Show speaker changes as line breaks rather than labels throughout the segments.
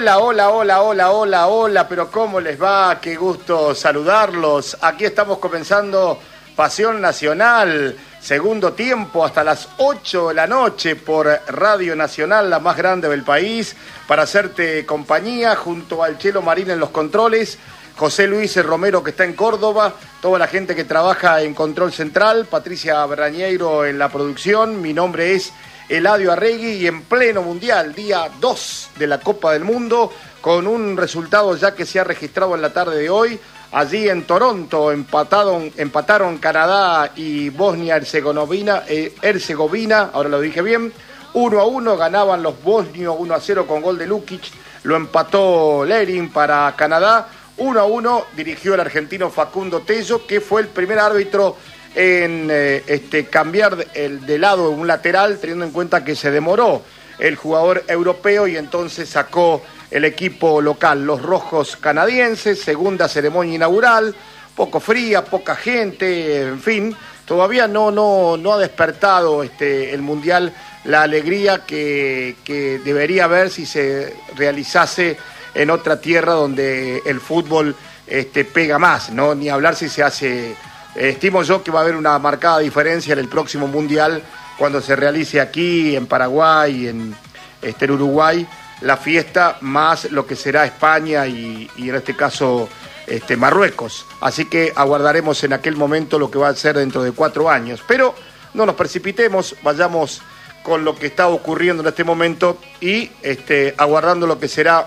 Hola, hola, hola, hola, hola, hola, pero ¿cómo les va? Qué gusto saludarlos. Aquí estamos comenzando Pasión Nacional, segundo tiempo hasta las 8 de la noche por Radio Nacional, la más grande del país, para hacerte compañía junto al Chelo Marín en los controles, José Luis Romero que está en Córdoba, toda la gente que trabaja en Control Central, Patricia Brañeiro en la producción, mi nombre es Eladio Arregui y en pleno mundial, día 2 de la Copa del Mundo, con un resultado ya que se ha registrado en la tarde de hoy. Allí en Toronto empataron Canadá y Bosnia-Herzegovina, ahora lo dije bien, 1-1, ganaban los bosnios 1-0 con gol de Lukic, lo empató Lerin para Canadá, 1-1, dirigió el argentino Facundo Tello, que fue el primer árbitro en cambiar de lado un lateral, teniendo en cuenta que se demoró el jugador europeo y entonces sacó el equipo local, los rojos canadienses, segunda ceremonia inaugural, poco fría, poca gente, en fin, todavía no ha despertado el Mundial la alegría que debería haber si se realizase en otra tierra donde el fútbol pega más, ¿no? Ni hablar si se hace. Estimo yo que va a haber una marcada diferencia en el próximo Mundial cuando se realice aquí, en Paraguay, en Uruguay, la fiesta, más lo que será España y en este caso Marruecos. Así que aguardaremos en aquel momento lo que va a ser dentro de 4 años. Pero no nos precipitemos, vayamos con lo que está ocurriendo en este momento y aguardando lo que será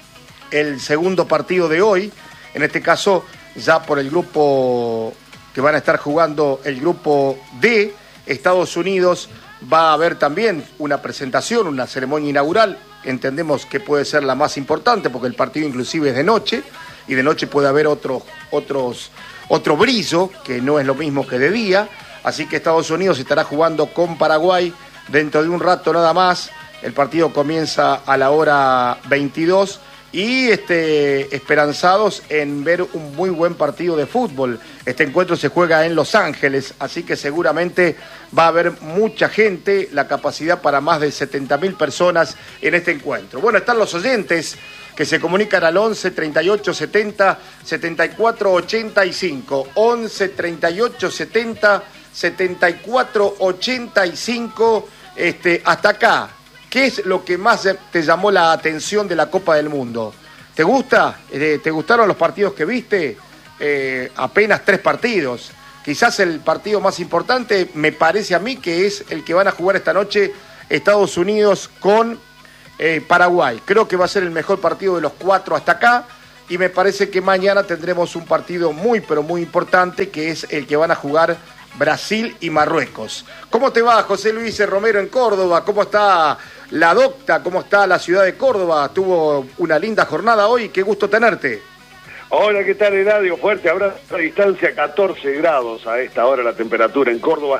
el segundo partido de hoy, en este caso ya por el grupo que van a estar jugando el grupo D. Estados Unidos va a haber también una presentación, una ceremonia inaugural, entendemos que puede ser la más importante porque el partido inclusive es de noche y de noche puede haber otro brillo que no es lo mismo que de día, así que Estados Unidos estará jugando con Paraguay dentro de un rato nada más. El partido comienza a la hora 22 y esperanzados en ver un muy buen partido de fútbol. Este encuentro se juega en Los Ángeles, así que seguramente va a haber mucha gente, la capacidad para más de 70.000 personas en este encuentro. Bueno, están los oyentes que se comunican al 11 38 70 74 85, 11 38 70 74 85, hasta acá. ¿Qué es lo que más te llamó la atención de la Copa del Mundo? ¿Te gusta? ¿Te gustaron los partidos que viste? Apenas 3 partidos. Quizás el partido más importante me parece a mí que es el que van a jugar esta noche Estados Unidos con Paraguay. Creo que va a ser el mejor partido de los 4 hasta acá y me parece que mañana tendremos un partido muy pero muy importante que es el que van a jugar Brasil y Marruecos. ¿Cómo te va, José Luis Romero en Córdoba? ¿Cómo está la docta? ¿Cómo está la ciudad de Córdoba? Tuvo una linda jornada hoy, qué gusto tenerte.
Hola, ¿qué tal, Eladio? Fuerte abrazo a distancia, 14 grados a esta hora la temperatura en Córdoba,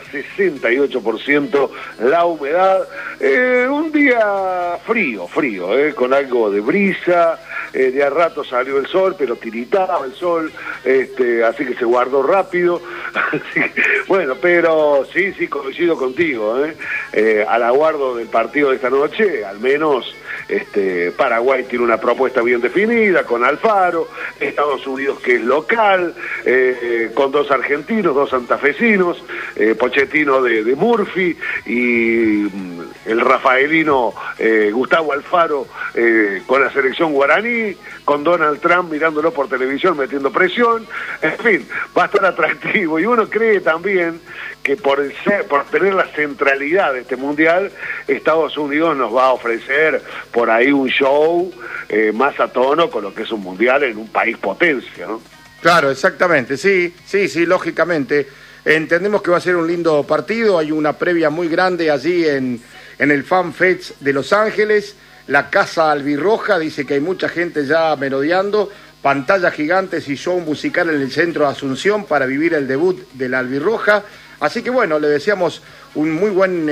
68% la humedad. Un día frío, con algo de brisa, de a rato salió el sol, pero tiritaba el sol, así que se guardó rápido. Bueno, pero sí, coincido contigo, al aguardo del partido de esta noche, al menos Paraguay tiene una propuesta bien definida, con Alfaro, Estados Unidos que es local, con 2 argentinos, 2 santafesinos, Pochettino de Murphy y el rafaelino Gustavo Alfaro con la selección guaraní, con Donald Trump mirándolo por televisión, metiendo presión, en fin, va a estar atractivo y uno cree también que por tener la centralidad de este mundial, Estados Unidos nos va a ofrecer por ahí un show más a tono con lo que es un mundial en un país potencia, ¿no?
Claro, exactamente, sí, lógicamente. Entendemos que va a ser un lindo partido, hay una previa muy grande allí en el Fan Fest de Los Ángeles, la Casa Albirroja, dice que hay mucha gente ya merodeando, pantallas gigantes y show musical en el centro de Asunción para vivir el debut de la Albirroja. Así que bueno, le deseamos un muy buen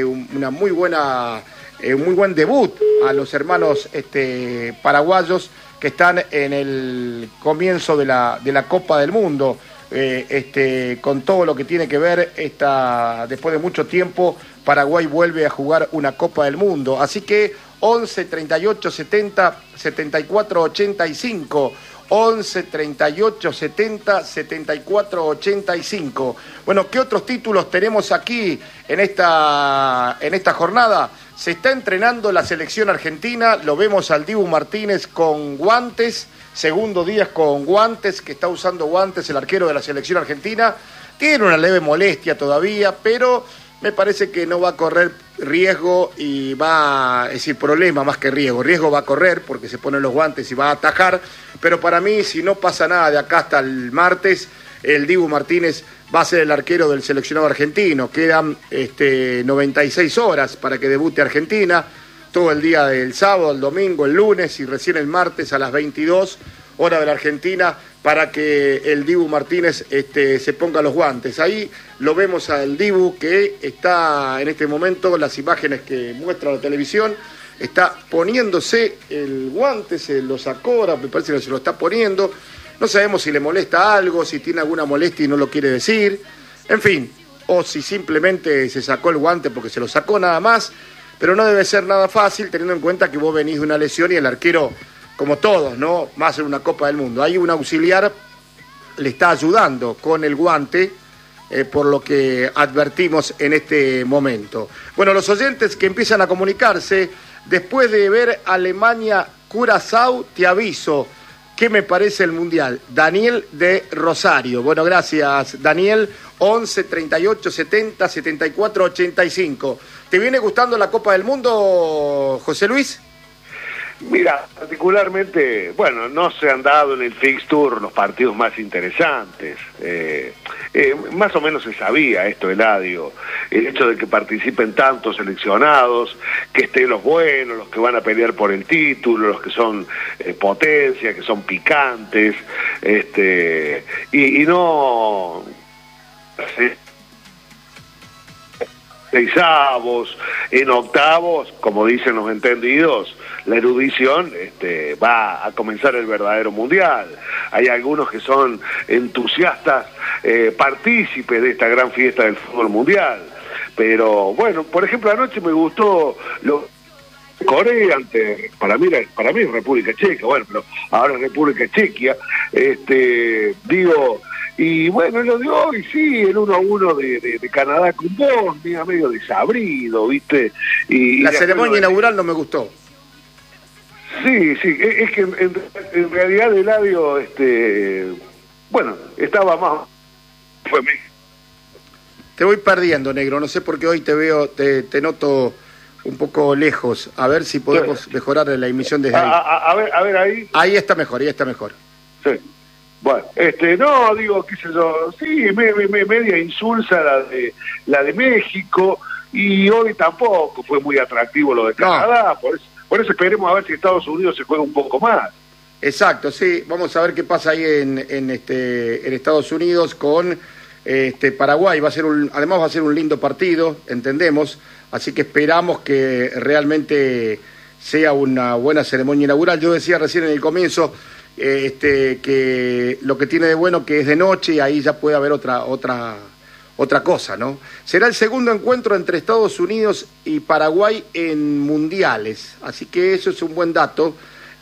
debut a los hermanos paraguayos que están en el comienzo de la Copa del Mundo, con todo lo que tiene que ver después de mucho tiempo Paraguay vuelve a jugar una Copa del Mundo. Así que 11 38 70 74 85. 11 38 70 74 85. Bueno, ¿qué otros títulos tenemos aquí en esta jornada? Se está entrenando la selección argentina, lo vemos al Dibu Martínez con guantes, segundo día con guantes, que está usando guantes el arquero de la selección argentina. Tiene una leve molestia todavía, pero me parece que no va a correr riesgo y va, es decir, problema más que riesgo. Riesgo va a correr porque se ponen los guantes y va a atajar, pero para mí, si no pasa nada de acá hasta el martes, el Dibu Martínez va a ser el arquero del seleccionado argentino. Quedan 96 horas para que debute Argentina, todo el día del sábado, el domingo, el lunes y recién el martes a las 22 hora de la Argentina, para que el Dibu Martínez se ponga los guantes. Ahí lo vemos al Dibu, que está en este momento, las imágenes que muestra la televisión, está poniéndose el guante, se lo sacó, ahora me parece que se lo está poniendo. No sabemos si le molesta algo, si tiene alguna molestia y no lo quiere decir, en fin, o si simplemente se sacó el guante porque se lo sacó nada más, pero no debe ser nada fácil teniendo en cuenta que vos venís de una lesión y el arquero, como todos, ¿no?, más en una Copa del Mundo. Hay un auxiliar, le está ayudando con el guante, por lo que advertimos en este momento. Bueno, los oyentes que empiezan a comunicarse, después de ver Alemania-Curazao, te aviso, ¿qué me parece el Mundial? Daniel de Rosario. Bueno, gracias, Daniel. 11 38 70 74 85. ¿Te viene gustando la Copa del Mundo, José Luis?
Mira, particularmente, bueno, no se han dado en el fixture los partidos más interesantes. Más o menos se sabía esto, Eladio, el hecho de que participen tantos seleccionados, que estén los buenos, los que van a pelear por el título, los que son potencia, que son picantes, y no... seisavos, en octavos, como dicen los entendidos, la erudición va a comenzar el verdadero mundial. Hay algunos que son entusiastas, partícipes de esta gran fiesta del fútbol mundial. Pero bueno, por ejemplo, anoche me gustó Corea para mí es República Checa, bueno, pero ahora es República Chequia, y bueno, lo de hoy, sí, el 1-1 de Canadá con Bosnia, medio desabrido, ¿viste?
La ceremonia inaugural no me gustó.
Sí, es que en realidad Eladio, bueno, estaba más...
Te voy perdiendo, negro, no sé por qué hoy te veo, te noto un poco lejos. A ver si podemos mejorar la emisión desde ahí.
A ver ahí.
Ahí está mejor.
Sí. Bueno, no, digo, qué sé yo, sí, media insulsa la de México, y hoy tampoco fue muy atractivo lo de Canadá, por eso esperemos a ver si Estados Unidos se juega un poco más.
Exacto, sí, vamos a ver qué pasa ahí en Estados Unidos con Paraguay. Además va a ser un lindo partido, entendemos, así que esperamos que realmente sea una buena ceremonia inaugural. Yo decía recién en el comienzo que lo que tiene de bueno que es de noche y ahí ya puede haber otra cosa, ¿no? Será el segundo encuentro entre Estados Unidos y Paraguay en mundiales, así que eso es un buen dato.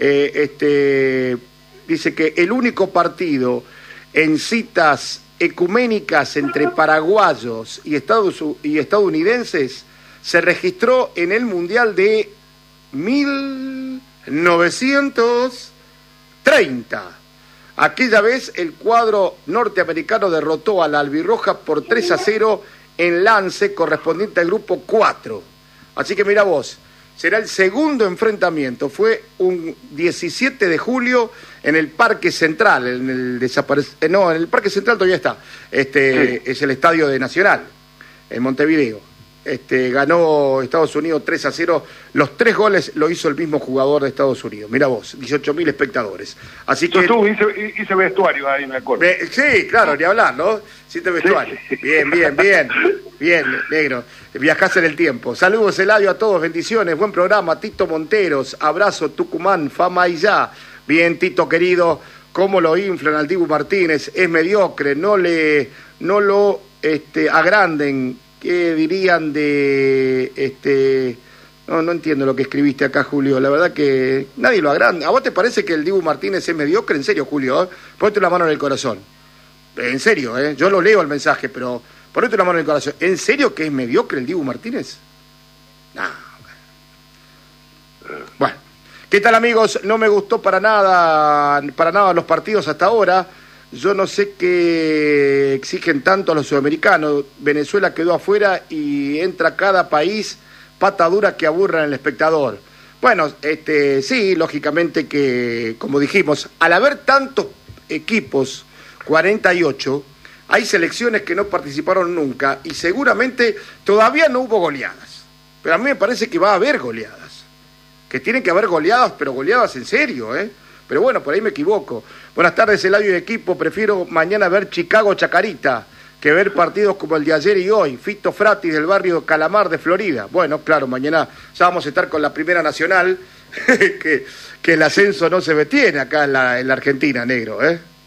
Dice que el único partido en citas ecuménicas entre paraguayos y estadounidenses se registró en el Mundial de 1930. Aquella vez el cuadro norteamericano derrotó a la albirroja por 3-0 en lance correspondiente al grupo 4. Así que mira vos, será el segundo enfrentamiento. Fue un 17 de julio en el Parque Central, en el Parque Central todavía está. Sí. Es el Estadio de Nacional, en Montevideo. Ganó Estados Unidos 3-0. Los 3 goles lo hizo el mismo jugador de Estados Unidos. Mira vos, 18.000 espectadores. Así que
hice vestuario ahí, me acuerdo.
Sí, claro, ni hablar, ¿no? Hiciste vestuario. Sí. Bien, negro. Viajás en el tiempo. Saludos, Eladio, a todos, bendiciones, buen programa. Tito Monteros, abrazo, Tucumán, fama y ya. Bien, Tito querido, cómo lo inflan al Dibu Martínez, es mediocre, no lo agranden. ¿Qué dirían de No entiendo lo que escribiste acá, Julio. La verdad que nadie lo agranda. ¿A vos te parece que el Dibu Martínez es mediocre? En serio, Julio, ponete la mano en el corazón. En serio, yo lo leo el mensaje, pero ponete la mano en el corazón. ¿En serio que es mediocre el Dibu Martínez? No. Bueno. ¿Qué tal, amigos? No me gustó para nada los partidos hasta ahora. Yo no sé qué exigen tanto a los sudamericanos. Venezuela quedó afuera y entra cada país pata dura que aburran al espectador. Bueno, sí, lógicamente que, como dijimos, al haber tantos equipos, 48, hay selecciones que no participaron nunca y seguramente todavía no hubo goleadas. Pero a mí me parece que va a haber goleadas. Que tienen que haber goleadas, pero goleadas en serio, Pero bueno, por ahí me equivoco. Buenas tardes, Eladio y equipo. Prefiero mañana ver Chicago-Chacarita que ver partidos como el de ayer y hoy. Fito Fratis del barrio Calamar de Florida. Bueno, claro, mañana ya vamos a estar con la Primera Nacional, que el ascenso no se detiene acá en la Argentina, negro,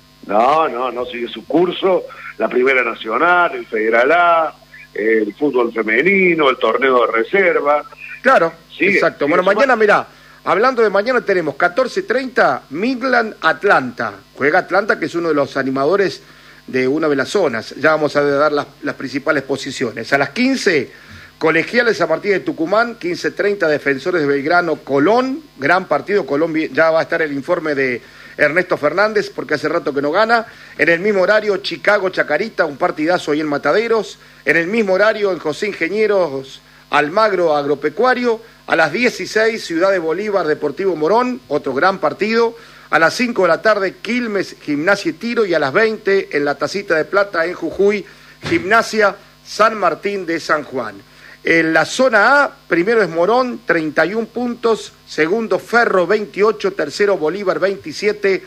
No, sigue su curso. La Primera Nacional, el Federal A, el fútbol femenino, el torneo de reserva.
Claro,
Sigue,
exacto.
Sigue
bueno, mañana, mirá, hablando de mañana tenemos 14:30, Midland-Atlanta. Juega Atlanta, que es uno de los animadores de una de las zonas. Ya vamos a dar las principales posiciones. A las 15, Colegiales San Martín de Tucumán, 15:30, Defensores de Belgrano, Colón, gran partido. Colón, ya va a estar el informe de Ernesto Fernández, porque hace rato que no gana. En el mismo horario, Chicago-Chacarita, un partidazo ahí en Mataderos. En el mismo horario, en José Ingenieros, Almagro Agropecuario. A las 16, Ciudad de Bolívar, Deportivo Morón, otro gran partido. A las 5 de la tarde, Quilmes, Gimnasia y Tiro. Y a las 20, en la Tacita de Plata, en Jujuy, Gimnasia San Martín de San Juan. En la zona A, primero es Morón, 31 puntos. Segundo, Ferro, 28. Tercero, Bolívar, 27.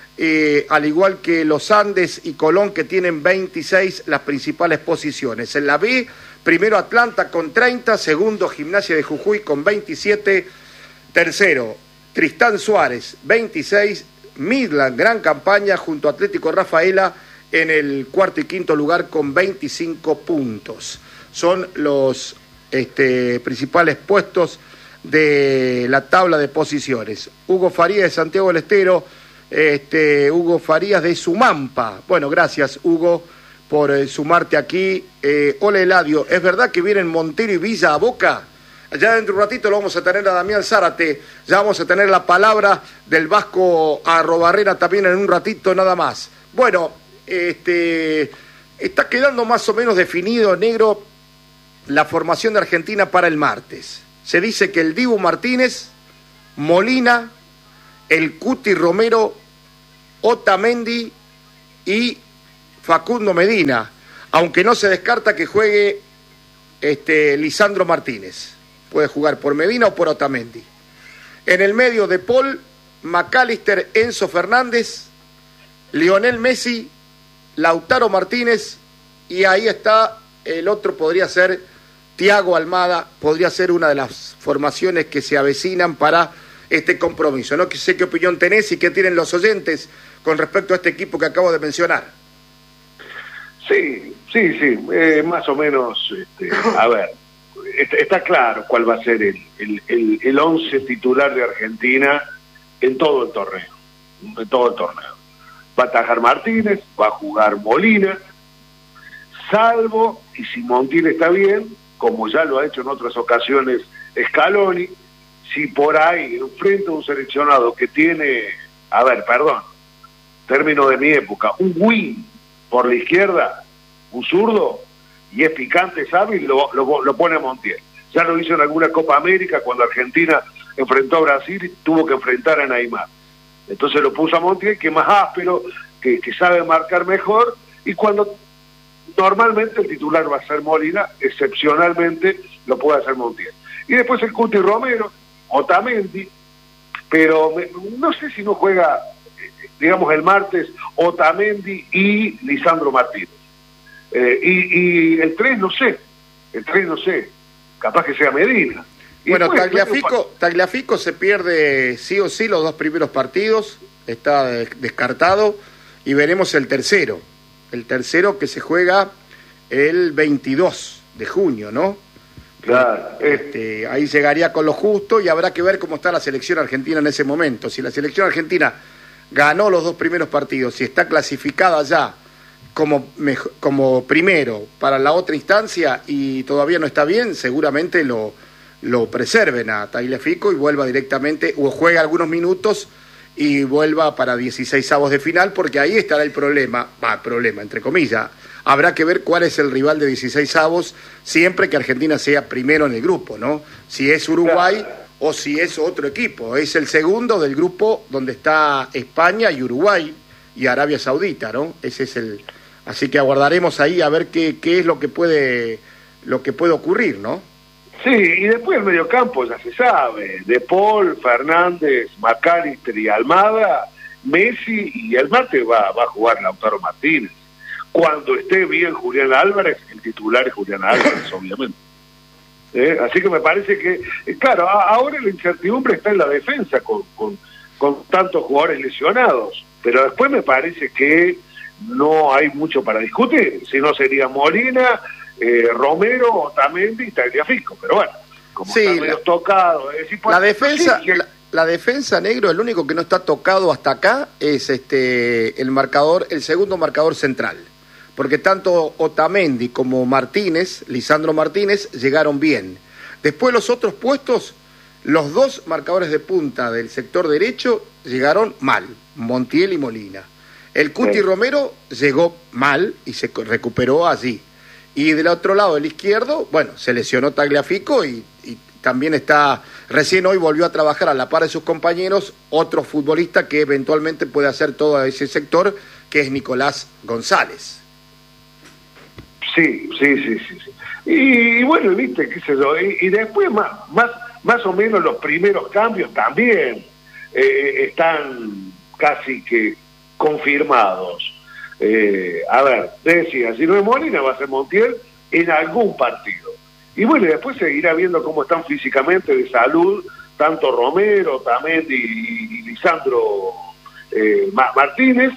Al igual que Los Andes y Colón, que tienen 26 las principales posiciones. En la B, primero Atlanta con 30. Segundo, Gimnasia de Jujuy con 27. Tercero, Tristán Suárez, 26, Midland, gran campaña, junto a Atlético Rafaela en el cuarto y quinto lugar con 25 puntos. Son los principales puestos de la tabla de posiciones. Hugo Farías de Santiago del Estero, Hugo Farías de Sumampa. Bueno, gracias, Hugo, por sumarte aquí. Hola, Eladio, ¿es verdad que vienen Montero y Villa a Boca? Ya dentro de un ratito lo vamos a tener a Damián Zárate, ya vamos a tener la palabra del Vasco Arrobarrena también en un ratito nada más. Bueno, está quedando más o menos definido, negro, la formación de Argentina para el martes. Se dice que el Dibu Martínez, Molina, el Cuti Romero, Otamendi y Facundo Medina, aunque no se descarta que juegue Lisandro Martínez. Puede jugar por Medina o por Otamendi. En el medio, De Paul, McAllister, Enzo Fernández, Lionel Messi, Lautaro Martínez, y ahí está el otro, podría ser Thiago Almada, podría ser una de las formaciones que se avecinan para este compromiso. No sé qué opinión tenés y qué tienen los oyentes con respecto a este equipo que acabo de mencionar.
Sí, más o menos, a ver. Está claro cuál va a ser el 11 titular de Argentina en todo el torneo. Va a atajar Martínez, va a jugar Molina, salvo, y si Montiel está bien, como ya lo ha hecho en otras ocasiones Scaloni, si por ahí enfrenta a un seleccionado que tiene, término de mi época, un win por la izquierda, un zurdo, y es picante, sabe, y lo pone a Montiel. Ya lo hizo en alguna Copa América, cuando Argentina enfrentó a Brasil, tuvo que enfrentar a Neymar. Entonces lo puso a Montiel, que es más áspero, que sabe marcar mejor, y cuando normalmente el titular va a ser Molina, excepcionalmente lo puede hacer Montiel. Y después el Cuti Romero, Otamendi, pero no sé si no juega, digamos, el martes Otamendi y Lisandro Martínez. Y el 3 no sé, capaz que sea Medina. Y
bueno,
después,
Tagliafico se pierde sí o sí los dos primeros partidos, está descartado, y veremos el tercero que se juega el 22 de junio, ¿no?
Claro.
Ahí llegaría con lo justo y habrá que ver cómo está la selección argentina en ese momento. Si la selección argentina ganó los 2 primeros partidos, si está clasificada ya como primero para la otra instancia y todavía no está bien, seguramente lo preserven a Tagliafico y vuelva directamente, o juegue algunos minutos y vuelva para 16avos de final, porque ahí estará el problema, entre comillas. Habrá que ver cuál es el rival de 16avos, siempre que Argentina sea primero en el grupo, ¿no? Si es Uruguay o si es otro equipo. Es el segundo del grupo donde está España y Uruguay y Arabia Saudita, ¿no? Ese es el... Así que aguardaremos ahí a ver qué es lo que puede ocurrir, ¿no?
Sí, y después el mediocampo ya se sabe, De Paul, Fernández, McAllister y Almada, Messi, y el martes va a jugar Lautaro Martínez. Cuando esté bien Julián Álvarez, el titular es Julián Álvarez, obviamente. Así que me parece que, claro, ahora la incertidumbre está en la defensa con tantos jugadores lesionados, pero después me parece que no hay mucho para discutir, si no sería Molina, Romero, Otamendi y Tagliafico, pero bueno, como están medio tocados,
la defensa, negro, el único que no está tocado hasta acá es el segundo marcador central, porque tanto Otamendi como Lisandro Martínez llegaron bien. Después los otros puestos, los 2 marcadores de punta del sector derecho llegaron mal, Montiel y Molina. El Cuti Romero llegó mal y se recuperó allí. Y del otro lado, el izquierdo, bueno, se lesionó Tagliafico y también recién hoy volvió a trabajar a la par de sus compañeros, otro futbolista que eventualmente puede hacer todo ese sector, que es Nicolás González.
Sí. Y bueno, viste, qué sé yo, y después más o menos los primeros cambios también están casi que confirmados. A ver, decía, si no es Molina va a ser Montiel en algún partido. Y bueno, después se irá viendo cómo están físicamente de salud, tanto Romero, Otamendi y Lisandro Martínez.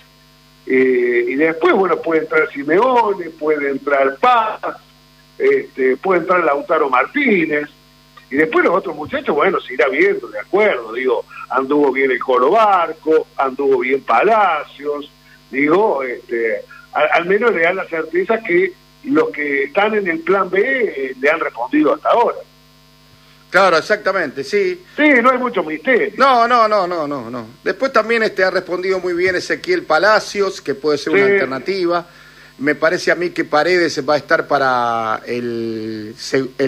Y después, bueno, puede entrar Simeone, puede entrar Paz, puede entrar Lautaro Martínez. Y después los otros muchachos, bueno, se irá viendo, de acuerdo, digo, anduvo bien el Colo Barco, anduvo bien Palacios, digo, al menos le dan la certeza que los que están en el plan B le han respondido hasta ahora.
Claro, exactamente, sí.
Sí, no hay mucho misterio.
No. Después también ha respondido muy bien Ezequiel Palacios, que puede ser una alternativa. Me parece a mí que Paredes va a estar para el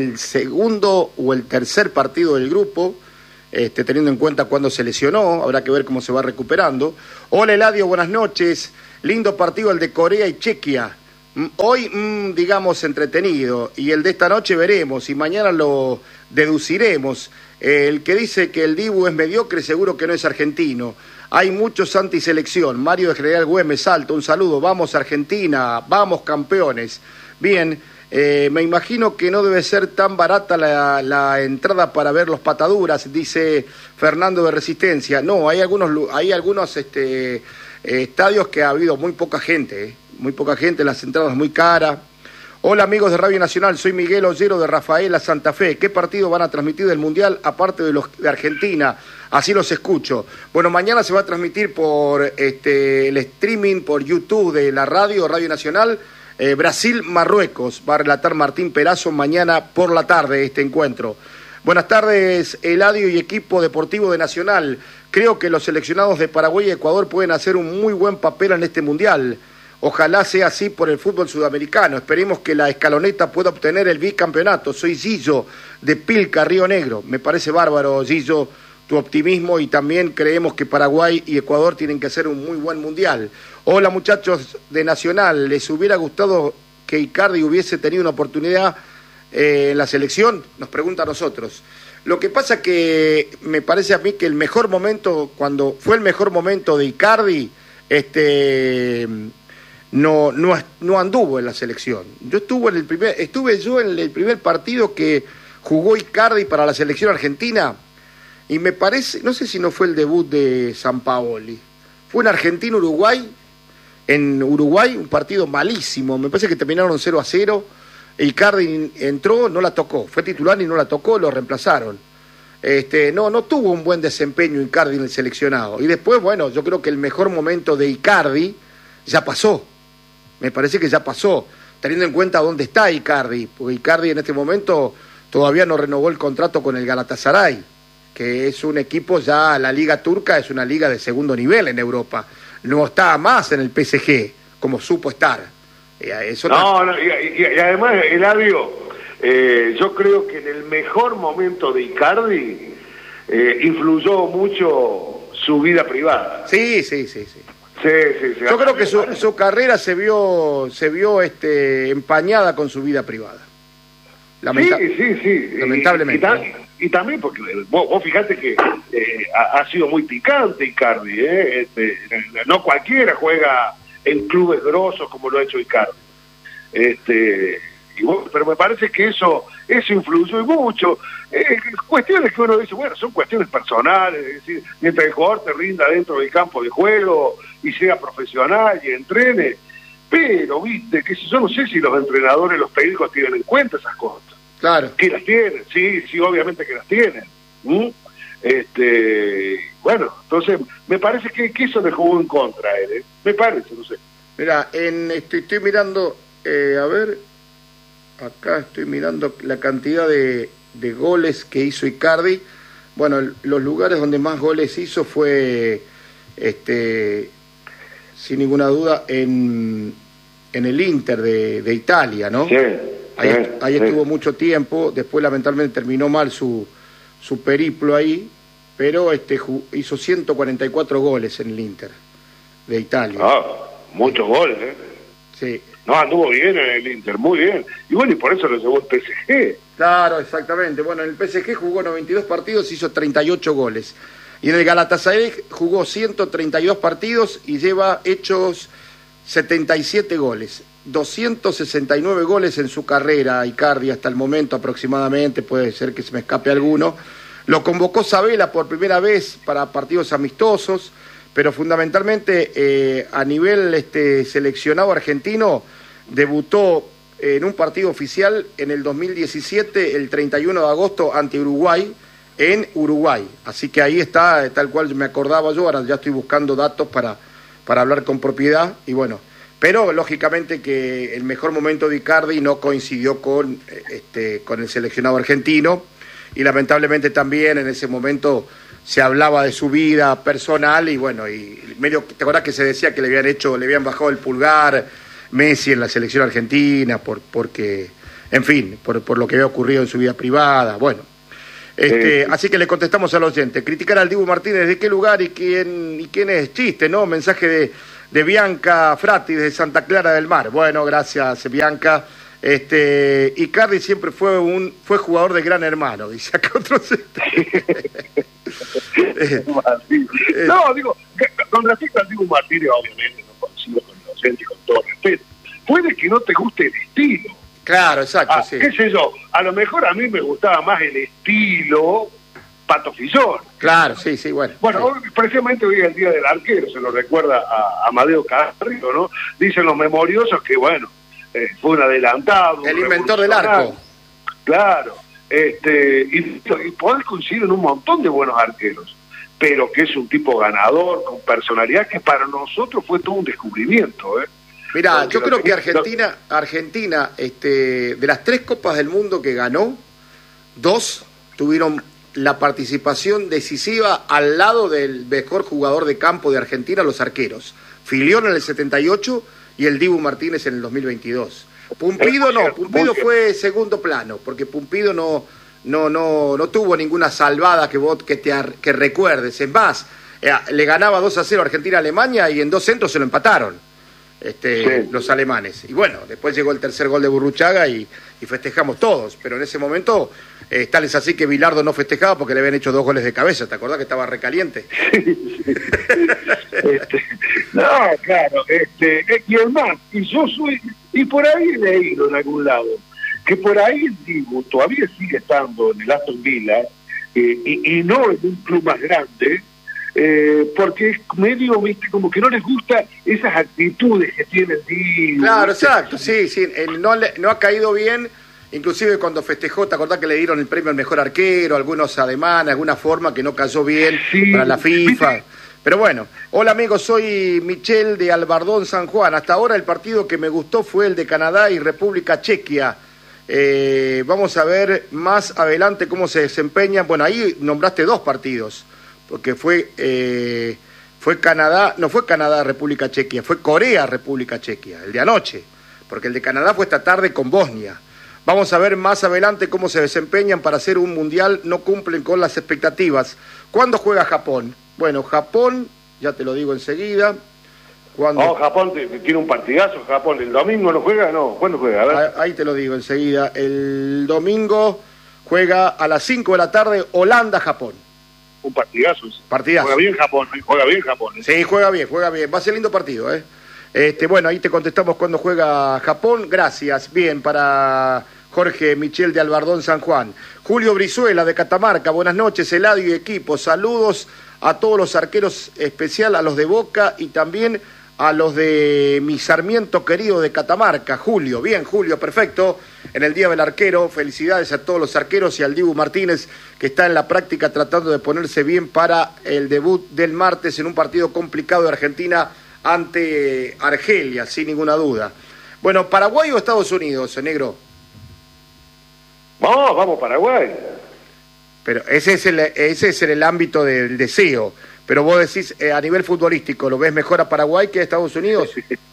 segundo o el tercer partido del grupo, teniendo en cuenta cuándo se lesionó, habrá que ver cómo se va recuperando. Hola Eladio, buenas noches. Lindo partido el de Corea y Chequia. Hoy, digamos, entretenido, y el de esta noche veremos, y mañana lo deduciremos. El que dice que el Dibu es mediocre seguro que no es argentino. Hay muchos antiselección. Mario de General Güemes, Salto, un saludo. Vamos Argentina, vamos campeones. Bien, me imagino que no debe ser tan barata la entrada para ver los pataduras, dice Fernando de Resistencia. No, hay algunos estadios que ha habido muy poca gente, las entradas muy caras. Hola amigos de Radio Nacional, soy Miguel Ollero de Rafaela, Santa Fe. ¿Qué partido van a transmitir del Mundial aparte de los de Argentina? Así los escucho. Bueno, mañana se va a transmitir por el streaming, por YouTube de la Radio Nacional, Brasil-Marruecos. Va a relatar Martín Perazo mañana por la tarde este encuentro. Buenas tardes, Eladio y equipo deportivo de Nacional. Creo que los seleccionados de Paraguay y Ecuador pueden hacer un muy buen papel en este Mundial. Ojalá sea así por el fútbol sudamericano. Esperemos que la escaloneta pueda obtener el bicampeonato. Soy Gillo de Pilca, Río Negro. Me parece bárbaro, Gillo, tu optimismo, y también creemos que Paraguay y Ecuador tienen que hacer un muy buen mundial. Hola muchachos de Nacional, ¿les hubiera gustado que Icardi hubiese tenido una oportunidad en la selección? Nos pregunta a nosotros. Lo que pasa que me parece a mí que el mejor momento, cuando fue el mejor momento de Icardi, no anduvo en la selección. Estuve yo en el primer partido que jugó Icardi para la selección argentina, y me parece, no sé si no fue el debut de Sampaoli, fue en Argentina-Uruguay, en Uruguay, un partido malísimo, me parece que terminaron 0-0, Icardi entró, no la tocó, fue titular y no la tocó, lo reemplazaron. No tuvo un buen desempeño Icardi en el seleccionado. Y después, bueno, yo creo que el mejor momento de Icardi ya pasó. Me parece que ya pasó, teniendo en cuenta dónde está Icardi, porque Icardi en este momento todavía no renovó el contrato con el Galatasaray, que es un equipo ya, la liga turca es una liga de segundo nivel en Europa. No está más en el PSG, como supo estar.
Y además, Eladio, yo creo que en el mejor momento de Icardi influyó mucho su vida privada.
Sí. Yo creo que su carrera se vio empañada con su vida privada.
Sí.
Lamentablemente.
Y también porque vos fijate que ha sido muy picante Icardi, no cualquiera juega en clubes grosos como lo ha hecho Icardi. Pero me parece que eso influyó mucho. Cuestiones que uno dice, bueno, son cuestiones personales, es decir, mientras el jugador te rinda dentro del campo de juego y sea profesional y entrene, pero viste que yo no sé si los entrenadores, los técnicos tienen en cuenta esas cosas.
Claro.
Que las tienen, sí, obviamente que las tienen. Bueno, entonces me parece que eso le jugó en contra a él, me parece, no sé.
Mira, estoy mirando, a ver, acá estoy mirando la cantidad de goles que hizo Icardi. Bueno, los lugares donde más goles hizo fue, sin ninguna duda, en el Inter de Italia, ¿no?
Sí.
Ahí estuvo mucho tiempo, después lamentablemente terminó mal su periplo ahí, pero hizo 144 goles en el Inter de Italia.
Muchos goles,
Sí.
No, anduvo bien en el Inter, muy bien. Y bueno, y por eso lo llevó el PSG.
Claro, exactamente. Bueno, en el PSG jugó 92 partidos, hizo 38 goles. Y en el Galatasaray jugó 132 partidos y lleva hechos 77 goles. 269 goles en su carrera, Icardi, hasta el momento aproximadamente, puede ser que se me escape alguno. Lo convocó Sabella por primera vez para partidos amistosos, pero fundamentalmente a nivel seleccionado argentino, debutó en un partido oficial en el 2017, el 31 de agosto, ante Uruguay, en Uruguay. Así que ahí está, tal cual me acordaba yo, ahora ya estoy buscando datos para hablar con propiedad, y bueno, pero lógicamente que el mejor momento de Icardi no coincidió con el seleccionado argentino, y lamentablemente también en ese momento se hablaba de su vida personal, y bueno, y medio, ¿te acordás que se decía que le habían bajado el pulgar Messi en la selección argentina porque, en fin, por lo que había ocurrido en su vida privada? Bueno, así que le contestamos al oyente. Criticar al Dibu Martínez, ¿de qué lugar y quién es? Chiste, ¿no? Mensaje de Bianca Frati de Santa Clara del Mar. Bueno, gracias, Bianca. Icardi siempre fue jugador de Gran Hermano, dice acá otro.
No, digo, con respecto al Dibu Martínez, obviamente no coincido con el oyente, con todo respeto. Puede que no te guste el estilo.
Claro, exacto, sí.
Qué sé yo, a lo mejor a mí me gustaba más el estilo Pato Fillón.
Claro, sí, bueno.
Bueno,
sí.
Precisamente hoy es el Día del Arquero, se lo recuerda a Amadeo Carrillo, ¿no? Dicen los memoriosos que, bueno, fue un adelantado.
El inventor del arco.
Claro, y podés coincidir en un montón de buenos arqueros, pero que es un tipo ganador, con personalidad, que para nosotros fue todo un descubrimiento,
Mirá, yo creo que Argentina, de las 3 Copas del Mundo que ganó, 2 tuvieron la participación decisiva al lado del mejor jugador de campo de Argentina, los arqueros. Filión en el 78 y el Dibu Martínez en el 2022. Pumpido fue segundo plano, porque Pumpido no tuvo ninguna salvada que recuerdes. Es más, le ganaba 2-0 Argentina a Alemania y en 2 centros se lo empataron. Los alemanes. Y bueno, después llegó el tercer gol de Burruchaga y festejamos todos, pero en ese momento tal es así que Bilardo no festejaba porque le habían hecho 2 goles de cabeza. ¿Te acordás que estaba recaliente?
No, claro, y es más, y por ahí he leído en algún lado que por ahí el Dibu todavía sigue estando en el Aston Villa y no en un club más grande, porque es medio, viste, como que no les gusta esas actitudes que tiene el Dibu.
Claro,
¿viste?
exacto, sí, sí, no ha caído bien, inclusive cuando festejó, ¿te acordás que le dieron el premio al mejor arquero, algunos ademanes, alguna forma que no cayó bien
Sí,
para la FIFA?
¿viste?
Pero bueno, hola amigos, soy Michel de Albardón, San Juan. Hasta ahora el partido que me gustó fue el de Canadá y República Chequia. Vamos a ver más adelante cómo se desempeñan. Bueno, ahí nombraste dos partidos, porque fue Canadá, no fue Canadá, República Chequia, fue Corea, República Chequia, el de anoche, porque el de Canadá fue esta tarde con Bosnia. Vamos a ver más adelante cómo se desempeñan para hacer un mundial, no cumplen con las expectativas. ¿Cuándo juega Japón? Bueno, Japón, ya te lo digo enseguida. ¿Cuándo?
Oh, Japón tiene un partidazo, Japón. ¿El domingo no juega? No, ¿cuándo juega? A ver.
Ahí te lo digo enseguida. El domingo juega a las 5 de la tarde Holanda-Japón.
Un partidazo.
Partidazo.
Juega bien Japón, juega bien Japón.
Sí, juega bien. Va a ser lindo partido, ¿eh? Bueno, ahí te contestamos cuando juega Japón. Gracias. Bien, para Jorge Michel de Albardón, San Juan. Julio Brizuela de Catamarca. Buenas noches, Eladio y equipo. Saludos a todos los arqueros, especial a los de Boca y también a los de mi Sarmiento querido de Catamarca. Julio, bien, Julio, perfecto. En el Día del Arquero, felicidades a todos los arqueros y al Dibu Martínez, que está en la práctica tratando de ponerse bien para el debut del martes en un partido complicado de Argentina ante Argelia, sin ninguna duda. Bueno, ¿Paraguay o Estados Unidos, negro?
Vamos Paraguay.
Pero ese es el ámbito del deseo. Pero vos decís, a nivel futbolístico, ¿lo ves mejor a Paraguay que a Estados Unidos?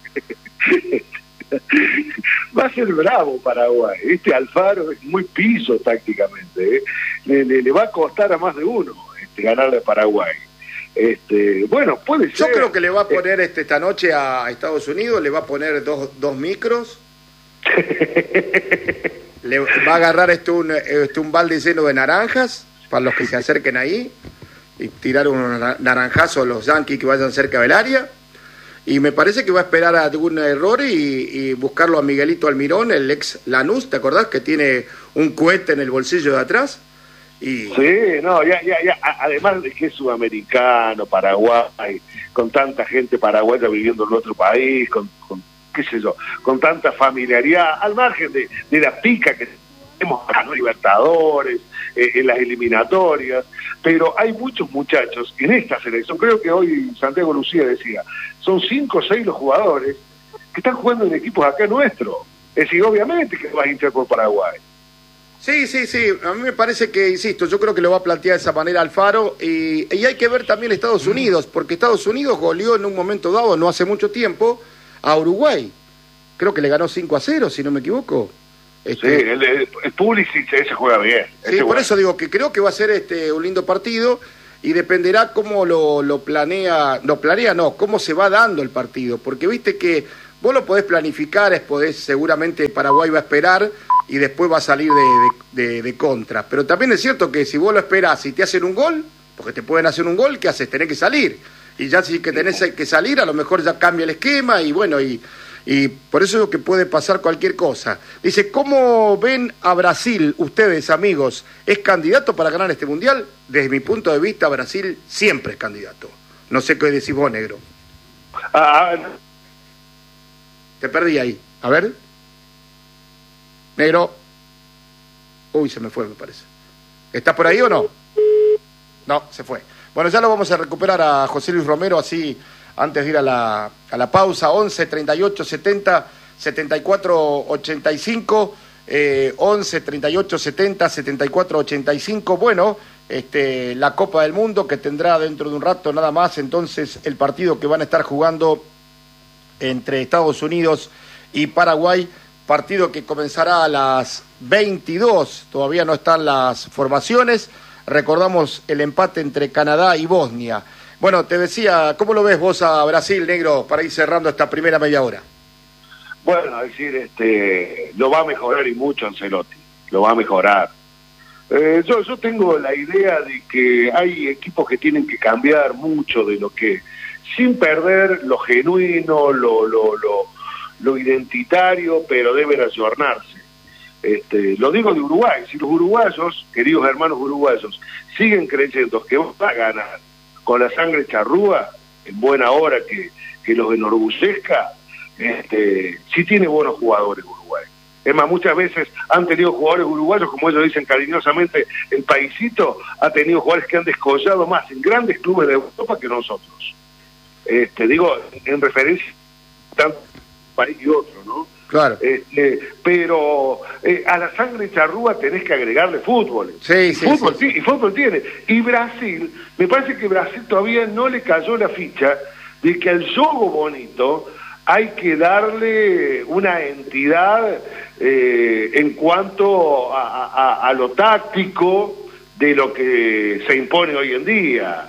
Va a ser bravo Paraguay. Alfaro es muy piso tácticamente. Le va a costar a más de uno ganarle a Paraguay. Bueno, puede ser.
Yo creo que le va a poner esta noche a Estados Unidos, le va a poner dos micros. Le va a agarrar un balde lleno de naranjas para los que se acerquen ahí y tirar un naranjazo a los yanquis que vayan cerca del área. Y me parece que va a esperar algún error y buscarlo a Miguelito Almirón, el ex Lanús, ¿te acordás? Que tiene un cohete en el bolsillo de atrás. Sí,
no, ya. Además de que es sudamericano, Paraguay, con tanta gente paraguaya viviendo en nuestro país, con qué sé yo, con tanta familiaridad, al margen de la pica que tenemos a los Libertadores, en las eliminatorias, pero hay muchos muchachos en esta selección. Creo que hoy Santiago Lucía decía, son 5 o 6 los jugadores que están jugando en equipos acá nuestros. Es decir, obviamente que vas a hinchar por Paraguay.
Sí, a mí me parece que, insisto, yo creo que lo va a plantear de esa manera Alfaro, y hay que ver también Estados Unidos, porque Estados Unidos goleó en un momento dado, no hace mucho tiempo, a Uruguay. Creo que le ganó 5-0, si no me equivoco.
Sí, el Pulisic ese juega bien.
Sí, por eso digo que creo que va a ser un lindo partido y dependerá cómo lo planea, cómo se va dando el partido, porque viste que vos lo podés planificar, seguramente Paraguay va a esperar y después va a salir de contra, pero también es cierto que si vos lo esperás y te hacen un gol, porque te pueden hacer un gol, ¿qué haces? Tenés que salir, y ya si que tenés que salir, a lo mejor ya cambia el esquema, y bueno, y por eso digo que puede pasar cualquier cosa. Dice, ¿cómo ven a Brasil ustedes, amigos? ¿Es candidato para ganar este mundial? Desde mi punto de vista, Brasil siempre es candidato. No sé qué decís vos, negro. Te perdí ahí. A ver. Negro. Uy, se me fue, me parece. ¿Estás por ahí o no? No, se fue. Bueno, ya lo vamos a recuperar a José Luis Romero, así antes de ir a la pausa. 11 38 70 74 85, 11 38 70 74 85. Bueno, la Copa del Mundo, que tendrá dentro de un rato nada más entonces el partido que van a estar jugando entre Estados Unidos y Paraguay, partido que comenzará a las 22. Todavía no están las formaciones. Recordamos el empate entre Canadá y Bosnia. Bueno, te decía, ¿cómo lo ves vos a Brasil, negro, para ir cerrando esta primera media hora?
Bueno, es decir, lo va a mejorar y mucho Ancelotti, lo va a mejorar. Yo tengo la idea de que hay equipos que tienen que cambiar mucho de lo que, sin perder lo genuino, lo identitario, pero deben ayornarse. Lo digo de Uruguay, si los uruguayos, queridos hermanos uruguayos, siguen creyendo que va a ganar con la sangre charrúa, en buena hora que los enorgullezca, sí tiene buenos jugadores Uruguay. Es más, muchas veces han tenido jugadores uruguayos, como ellos dicen cariñosamente, el paisito ha tenido jugadores que han descollado más en grandes clubes de Europa que nosotros. Digo, en referencia a tanto un país y otro, ¿no?
Claro.
Pero a la sangre charrúa tenés que agregarle fútbol.
Sí.
Y fútbol tiene. Y Brasil, me parece que Brasil todavía no le cayó la ficha de que al juego bonito hay que darle una entidad en cuanto a lo táctico de lo que se impone hoy en día.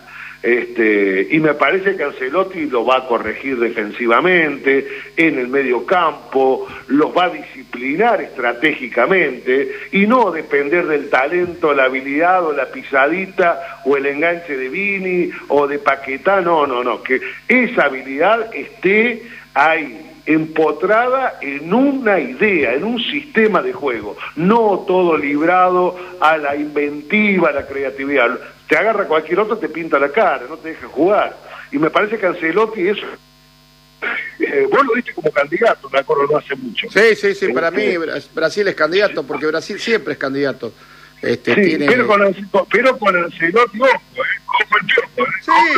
Y me parece que Ancelotti lo va a corregir defensivamente, en el medio campo, los va a disciplinar estratégicamente y no depender del talento, la habilidad o la pisadita o el enganche de Vini o de Paquetá, no, que esa habilidad esté ahí, empotrada en una idea, en un sistema de juego, no todo librado a la inventiva, a la creatividad. Te agarra cualquier otro, te pinta la cara, no te deja jugar. Y me parece que Ancelotti eso... vos lo diste como candidato, me acuerdo, no hace mucho.
Sí, para mí Brasil es candidato, porque Brasil siempre es candidato.
Sí, pero con Ancelotti, ojo el Piojo,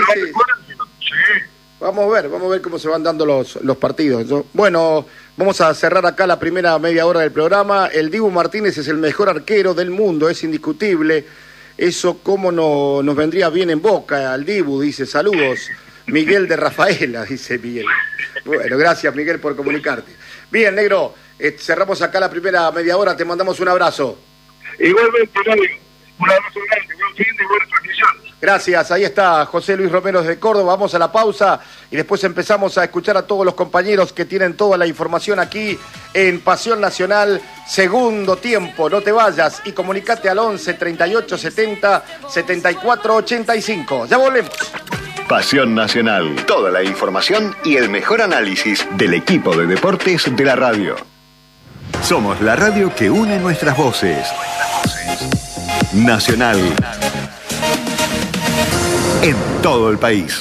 Sí. Vamos a ver cómo se van dando los partidos. Bueno, vamos a cerrar acá la primera media hora del programa. El Dibu Martínez es el mejor arquero del mundo, es indiscutible. Eso cómo nos vendría bien en Boca, al Dibu, dice, saludos. Miguel de Rafaela, dice Miguel. Bueno, gracias Miguel por comunicarte. Bien, negro, cerramos acá la primera media hora, te mandamos un abrazo.
Igualmente, Mario, un abrazo grande, buen fin de buena transmisión.
Gracias, ahí está José Luis Romero de Córdoba. Vamos a la pausa y después empezamos a escuchar a todos los compañeros que tienen toda la información aquí en Pasión Nacional, segundo tiempo. No te vayas y comunicate al 11 38 70 74 85. Ya volvemos.
Pasión Nacional, toda la información y el mejor análisis del equipo de deportes de la radio. Somos la radio que une nuestras voces. Nacional. En todo el país.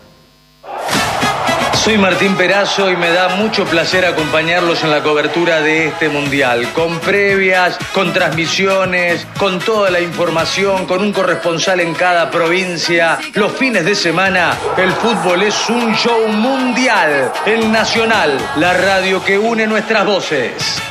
Soy Martín Perazo y me da mucho placer acompañarlos en la cobertura de este mundial, con previas, con transmisiones, con toda la información, con un corresponsal en cada provincia. Los fines de semana, el fútbol es un show mundial. El Nacional, la radio que une nuestras voces.